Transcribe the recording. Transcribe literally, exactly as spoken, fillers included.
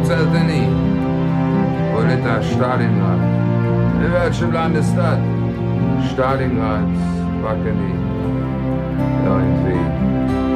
zählte nie. Polita Stalingrad. In welchem Land ist das? Stalingrad, wacke nie. Irgendwie.